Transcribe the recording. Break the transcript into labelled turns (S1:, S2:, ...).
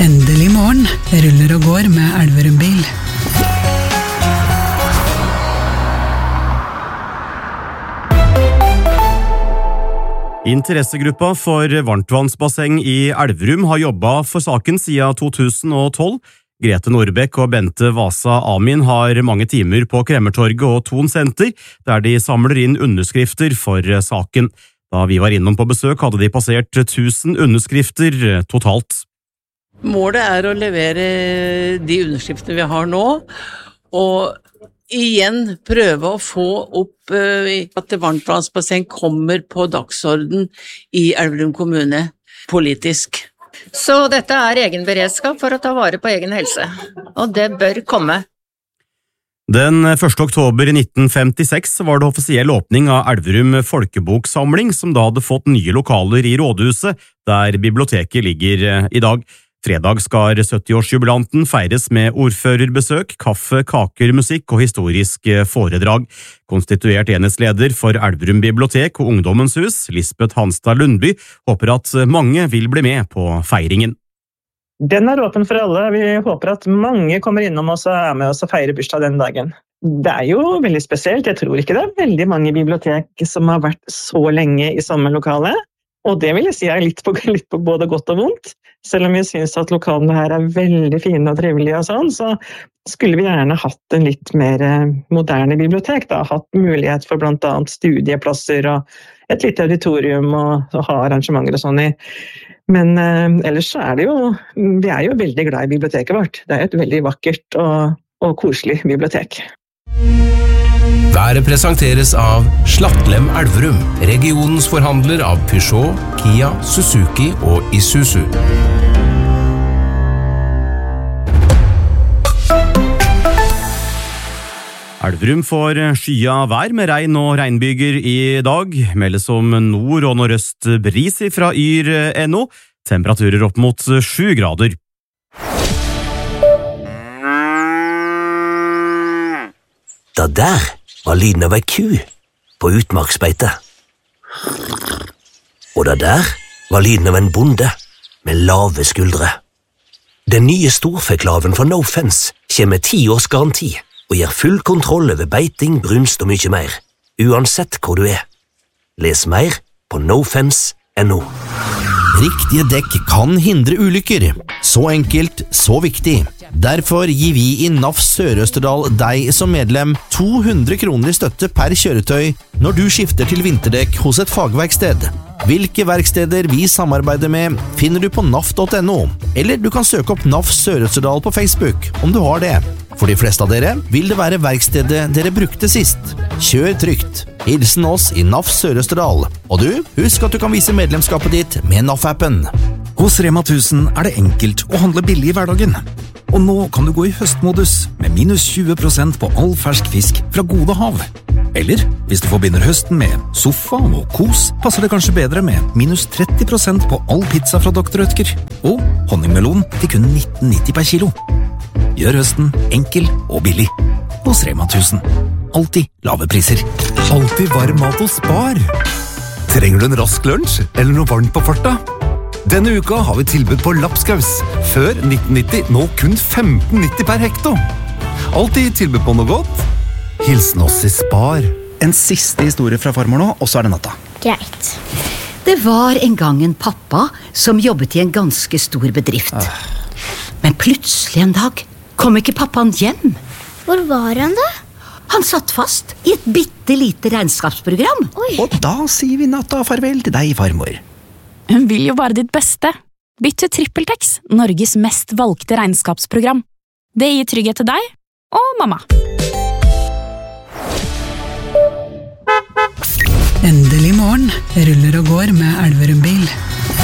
S1: Endelig morgen, ruller og går med Elverum bil.
S2: Interessegruppa for varmtvannsbasseng i Elverum har jobbet for saken siden 2012. Grete Nordbekk og Bente Vasa Amin har mange timer på Kremmertorget og Thon Senter, der de samler inn underskrifter for saken. Da vi var innom på besøk, hadde de passert 1000 underskrifter totalt.
S3: Målet å levere de underskriftene vi har nå, og igjen prøve å få opp at varmtvannsbasseng kommer på dagsorden i Elverum kommune politisk.
S4: Så dette egen beredskap for å ta vare på egen helse, og det bør komme.
S2: Den 1. oktober 1956 var det offisiell åpning av Elverum folkeboksamling, som da hadde fått nye lokaler i rådhuset, der biblioteket ligger i dag. Fredag skal 70-årsjubilanten feires med ordførerbesøk, kaffe, kaker, musikk og historisk foredrag. Konstituert enhetsleder for Elverum bibliotek og Ungdommens hus, Lisbeth Hanstad Lundby, håper at mange vil bli med på feiringen.
S5: Den åpen for alle. Vi håper at mange kommer innom oss og med oss og feirer bursdag den dagen. Det jo veldig spesielt. Jeg tror ikke det veldig mange bibliotek som har vært så lenge i samme lokale. Og det vil jeg si litt på både godt og vondt. Selv om jeg synes at lokalene her veldig fine og trivelige og sånn, så skulle vi gjerne hatt en litt mer moderne bibliotek, da. Hatt mulighet for blant annet studieplasser og et lite auditorium og ha arrangementer og sånn i. Men ellers så det jo, vi jo veldig glad i biblioteket vårt. Det et veldig vakkert og koselig bibliotek.
S6: Været presenteres av Slattlem Elverum, regionens forhandler av Peugeot, Kia, Suzuki og Isuzu.
S2: Elverum får skya vær med regn og regnbyger i dag. Meldes om nord- og nordøst bris fra yr.no. Temperaturer opp mot 7 grader.
S7: Det der var lyden av ei ku på utmarksbeite. Og det der var lyden av en bonde med lave skuldre. Den nye storfeklaven fra No Fence kommer med 10 års garanti og gir full kontroll over beiting, brunst og mye mer, uansett hvor du Les mer på nofence.no.
S8: Riktige dekk kan hindre ulykker. Så enkelt, så viktig. Derfor gir vi i NAF Sør-Østerdal deg som medlem 200 kroner i støtte per kjøretøy når du skifter til vinterdekk hos et fagverksted. Hvilke verksteder vi samarbeider med finner du på naf.no, eller du kan søke opp NAF Sør-Østerdal på Facebook om du har det. For de fleste av dere vil det være verkstedet dere brukte sist. Kjør trygt. Hilsen oss i NAF Sør-Østerdal. Og du, husk at du kan vise medlemskapet ditt med NAF-appen.
S9: Hos Rema 1000 det enkelt å handle billig i hverdagen. Og nå kan du gå i høstmodus med minus 20% på all fersk fisk fra Gode Hav. Eller, hvis du forbinder høsten med sofa og kos, passer det kanskje bedre med minus 30% på all pizza fra Dr. Rødtger. Og honningmelon til kun 19,90 per kilo. Gjør høsten enkel og billig. Hos Rema 1000. Alltid lave priser.
S10: Alltid varm mat og spar. Trenger du en rask lunsj eller noe varmt på farta? Denne uka har vi tilbud på lapskaus. Før 1990, nå kun 15,90 per hekto. Alltid tilbud på noe godt. Hilsen oss i Spar.
S9: En siste historie fra farmor nå, og så det natta.
S11: Greit. Det var en gang en pappa som jobbet i en ganske stor bedrift. Men plutselig en dag kom ikke pappaen hjem.
S12: Hvor var han da?
S11: Han satt fast i et bittelite regnskapsprogram.
S12: Oi.
S9: Og da sier vi natta farvel til deg, farmor.
S13: Hun vil jo bare ditt beste. Bytt til TrippelTex, Norges mest valgte regnskapsprogram. Det gir trygghet til deg og mamma.
S1: Endelig morgen, ruller og går med Elverum bil.